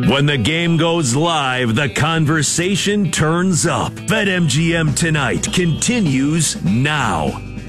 When the game goes live, the conversation turns up. BetMGM Tonight continues now.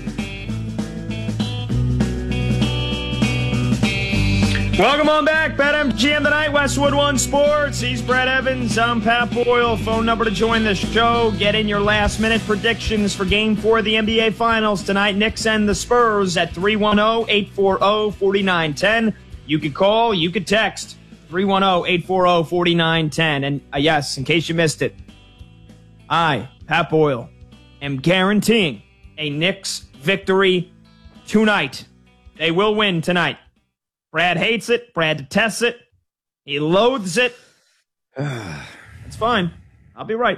Welcome on back. BetMGM Tonight, Westwood One Sports. He's Brett Evans. I'm Pat Boyle. Phone number to join the show. Get in your last-minute predictions for Game 4 of the NBA Finals tonight. Knicks and the Spurs at 310-840-4910. You could call, you could text. 310-840-4910. And yes, in case you missed it, I, Pat Boyle, am guaranteeing a Knicks victory tonight. They will win tonight. Brad hates it. Brad detests it. He loathes it. It's fine. I'll be right.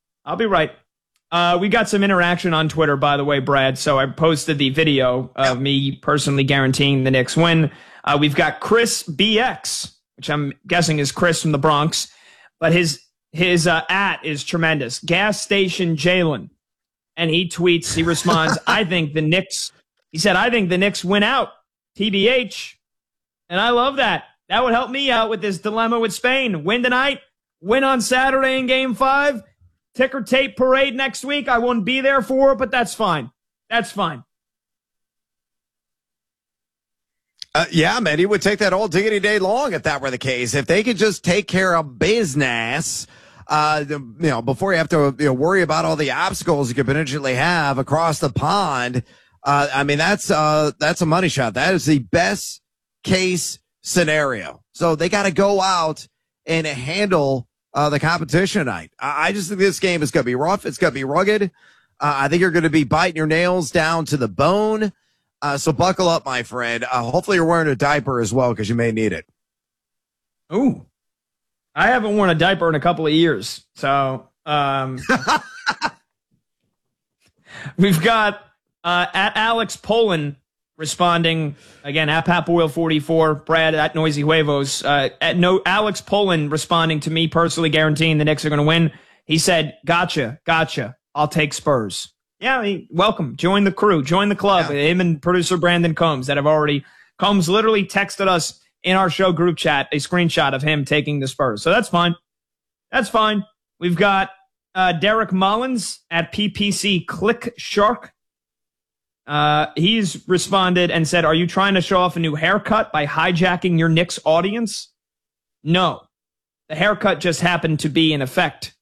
We got some interaction on Twitter, by the way, Brad. So I posted the video of me personally guaranteeing the Knicks win. We've got Chris BX, which I'm guessing is Chris from the Bronx, but his at is tremendous. Gas Station Jalen. And he responds, I think the Knicks win out. TBH. And I love that. That would help me out with this dilemma with Spain. Win tonight, win on Saturday in Game 5. Ticker tape parade next week. I won't be there for it, but that's fine. That's fine. Yeah, man, he would take that all diggity day long if that were the case. If they could just take care of business, before you have to worry about all the obstacles you could potentially have across the pond. That's a money shot. That is the best case scenario. So they got to go out and handle the competition tonight. I just think this game is going to be rough. It's going to be rugged. I think you're going to be biting your nails down to the bone. So buckle up, my friend. Hopefully you're wearing a diaper as well because you may need it. Ooh. I haven't worn a diaper in a couple of years. So we've got at Alex Poland responding, again, at Pat Boyle 44, Brad at Noisy Huevos. Alex Poland responding to me personally guaranteeing the Knicks are going to win. He said, gotcha. I'll take Spurs. Yeah, welcome. Join the crew. Join the club. Yeah. Him and producer Brandon Combs Combs literally texted us in our show group chat a screenshot of him taking the Spurs. So that's fine. We've got Derek Mullins at PPC Click Shark. He's responded and said, are you trying to show off a new haircut by hijacking your Knicks audience? No. The haircut just happened to be in effect.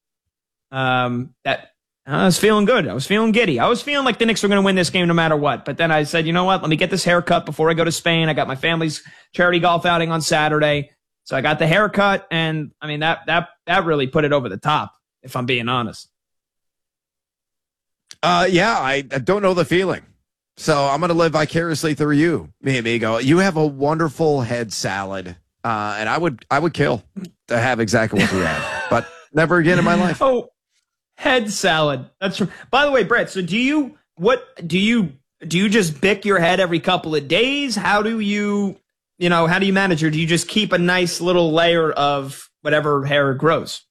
I was feeling good. I was feeling giddy. I was feeling like the Knicks were going to win this game no matter what. But then I said, you know what? Let me get this haircut before I go to Spain. I got my family's charity golf outing on Saturday. So I got the haircut, and I mean that really put it over the top, if I'm being honest. I don't know the feeling. So I'm going to live vicariously through you, mi amigo. You have a wonderful head salad, and I would kill to have exactly what you have, but never again in my life. Oh, head salad. That's true. By the way, Brett. So do you just bick your head every couple of days? How do you manage, or do you just keep a nice little layer of whatever hair grows?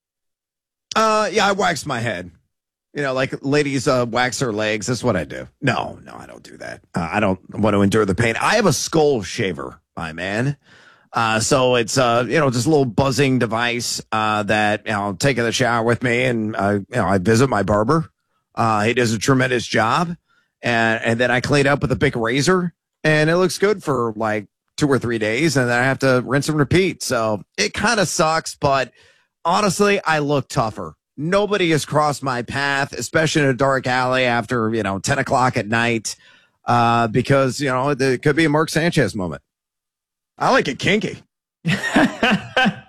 I wax my head. Like ladies wax their legs. That's what I do. No, I don't do that. I don't want to endure the pain. I have a skull shaver, my man. So it's, just a little buzzing device that, I'll take in the shower with me, and, I visit my barber. He does a tremendous job. And then I clean up with a big razor, and it looks good for like 2 or 3 days, and then I have to rinse and repeat. So it kind of sucks, but honestly, I look tougher. Nobody has crossed my path, especially in a dark alley after, 10 o'clock at night, because, it could be a Mark Sanchez moment. I like it kinky. I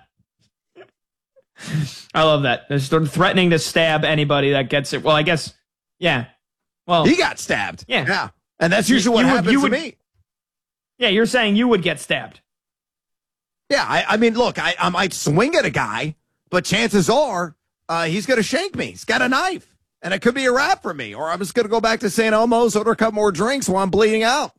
love that. They're sort of threatening to stab anybody that gets it. Well, I guess, yeah. Well, he got stabbed. Yeah. And that's usually what happens to me. Yeah, you're saying you would get stabbed. Yeah, I mean, look, I might swing at a guy, but chances are he's going to shank me. He's got a knife, and it could be a wrap for me. Or I'm just going to go back to St. Elmo's, order a couple more drinks while I'm bleeding out.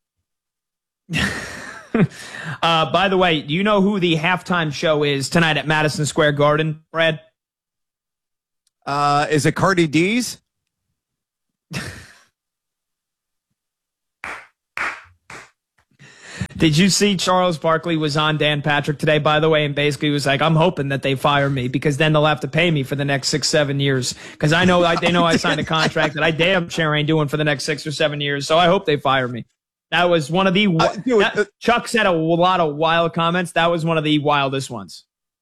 By the way, do you know who the halftime show is tonight at Madison Square Garden, Brad? Is it Cardi D's? Did you see Charles Barkley was on Dan Patrick today, by the way, and basically was like, I'm hoping that they fire me because then they'll have to pay me for the next 6-7 years. Because they know I signed a contract that I damn sure ain't doing for the next 6 or 7 years. So I hope they fire me. That was one of the Chuck said a lot of wild comments. That was one of the wildest ones.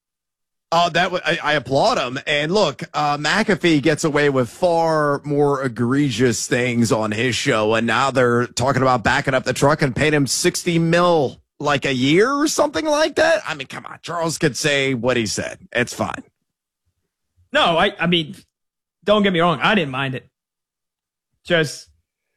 I applaud him. And look, McAfee gets away with far more egregious things on his show. And now they're talking about backing up the truck and paying him $60 million like a year or something like that. I mean, come on. Charles could say what he said. It's fine. No, I mean, don't get me wrong. I didn't mind it. Just,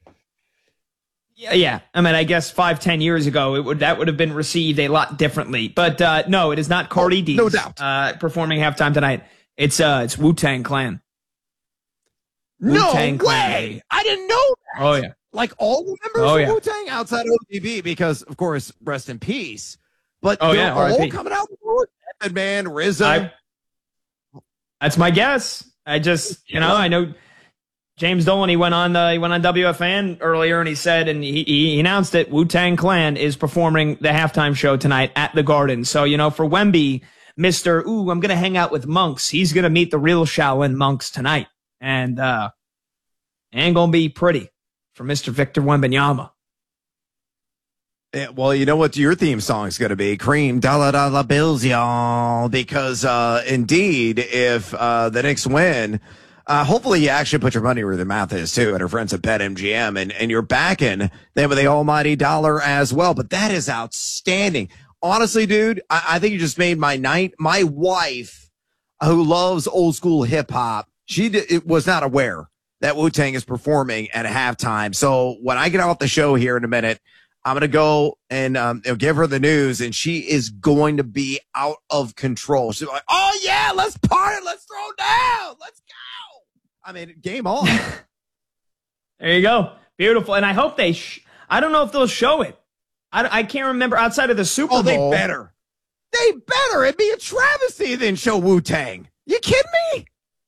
yeah. I mean, I guess 5-10 years ago, that would have been received a lot differently. But no, it is not Cardi D. No doubt. Performing halftime tonight. It's Wu-Tang Clan. Wu-Tang Clan. I didn't know that. Oh yeah. Like all the members of Wu-Tang outside of ODB, because of course, rest in peace. But they're all coming out with Method Man, RZA. That's my guess. I just, I know. James Dolan, he went on WFAN earlier and he said, and he announced it, Wu-Tang Clan is performing the halftime show tonight at the Garden. So, for Wemby, I'm going to hang out with monks. He's going to meet the real Shaolin monks tonight. And ain't going to be pretty for Mr. Victor Wembanyama. Yeah, well, you know what your theme song is going to be? Cream dollar bills, y'all. Because indeed, if the Knicks win, hopefully you actually put your money where the mouth is too, at our friends at BetMGM, and you're backing them with the almighty dollar as well. But that is outstanding. Honestly, dude, I think you just made my night. My wife, who loves old school hip hop, was not aware that Wu-Tang is performing at halftime. So when I get off the show here in a minute, I'm going to go and give her the news, and she is going to be out of control. She's like, oh, yeah, let's party. Let's throw down. Let's go. I mean, game on. There you go. Beautiful. And I hope I don't know if they'll show it. I can't remember outside of the Super Bowl. Oh, they better. They better. It'd be a travesty then show Wu-Tang. You kidding me?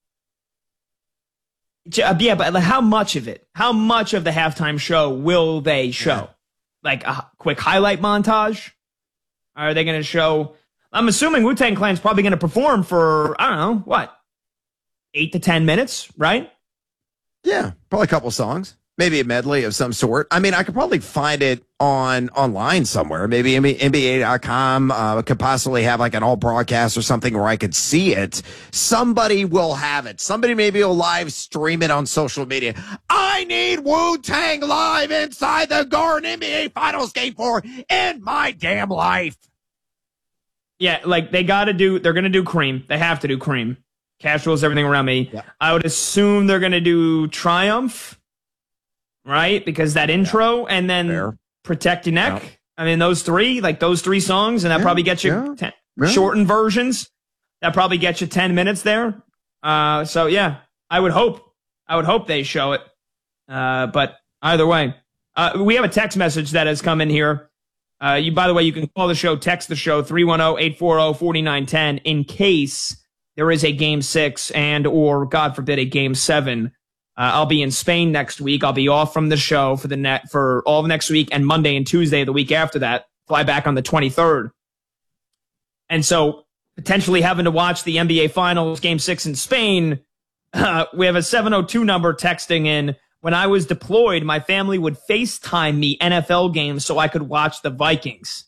Yeah, but how much of it? How much of the halftime show will they show? Yeah. Like a quick highlight montage? Are they going to show? I'm assuming Wu-Tang Clan's probably going to perform for, I don't know, what? 8 to 10 minutes, right? Yeah, probably a couple songs. Maybe a medley of some sort. I mean, I could probably find it online somewhere. Maybe NBA.com could possibly have like an all broadcast or something where I could see it. Somebody will have it. Somebody maybe will live stream it on social media. I need Wu-Tang live inside the Garden NBA Finals Game 4 in my damn life. Yeah, like they're going to do Cream. They have to do Cream. Cash rules everything around me. Yeah. I would assume they're going to do Triumph, right? Because that intro and then Protect Your Neck. Yeah. I mean, those three songs, and that probably gets you shortened versions. That probably gets you 10 minutes there. So yeah, I would hope they show it. But either way, we have a text message that has come in here. By the way, you can call the show, text the show, 310-840-4910 in case there is a Game 6 or, God forbid, a Game 7. I'll be in Spain next week. I'll be off from the show for all of next week and Monday and Tuesday the week after that. Fly back on the 23rd. And so potentially having to watch the NBA Finals Game 6 in Spain, we have a 702 number texting in. When I was deployed, my family would FaceTime me NFL games so I could watch the Vikings.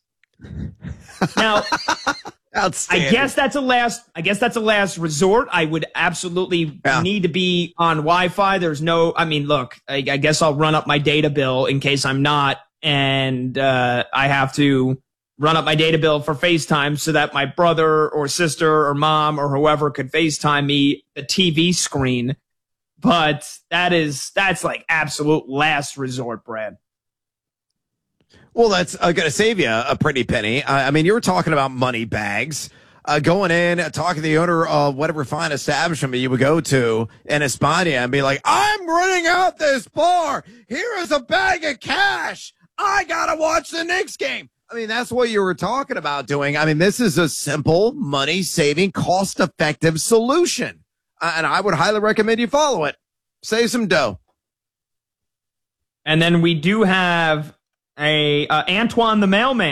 Now, I guess that's a last resort. I would absolutely need to be on Wi-Fi. Look, I guess I'll run up my data bill in case I'm not, and I have to run up my data bill for FaceTime so that my brother or sister or mom or whoever could FaceTime me the TV screen. But that's like absolute last resort, Brad. Well, that's going to save you a pretty penny. I mean, you were talking about money bags. Going in, talking to the owner of whatever fine establishment you would go to in España and be like, I'm running out this bar. Here is a bag of cash. I got to watch the Knicks game. I mean, that's what you were talking about doing. I mean, this is a simple, money-saving, cost-effective solution. And I would highly recommend you follow it. Save some dough. And then we do have Antoine the Mailman.